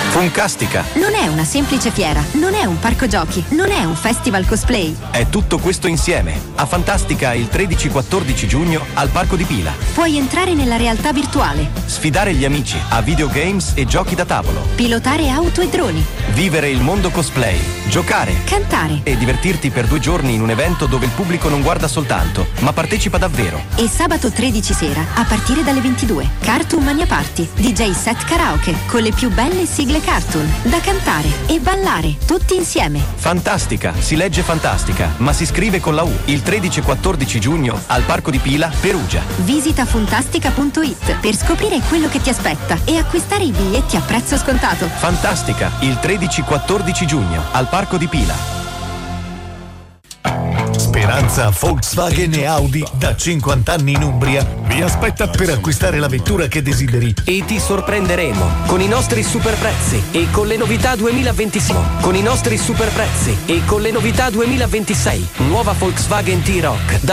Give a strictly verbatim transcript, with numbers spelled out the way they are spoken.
Funkastica. Non è una semplice fiera, non è un parco giochi, non è un festival cosplay. È tutto questo insieme. A Fantastica il tredici quattordici giugno al Parco di Pila. Puoi entrare nella realtà virtuale, Sfidare gli amici a videogames e giochi da tavolo. pilotare auto e droni, Vivere il mondo cosplay. Giocare. cantare. E divertirti per due giorni in un evento dove il pubblico non guarda soltanto, ma partecipa davvero. E sabato tredici sera, a partire dalle ventidue, Cartoon Mania Party, D J set karaoke, con le più belle sigle cartoon, da cantare e ballare, tutti insieme. Fantastica, si legge Fantastica, ma si scrive con la U. Il tredici e quattordici giugno al Parco di Pila, Perugia. Visita funtastica punto it per scoprire quello che ti aspetta e acquistare i biglietti a prezzo scontato. Fantastica, il tredici quattordici giugno al Parco di Pila. Speranza Volkswagen e Audi da cinquanta anni in Umbria vi aspetta per acquistare la vettura che desideri. E ti sorprenderemo con i nostri super prezzi e con le novità duemilaventisei. Con i nostri super prezzi e con le novità duemilaventisei. Nuova Volkswagen T-Roc da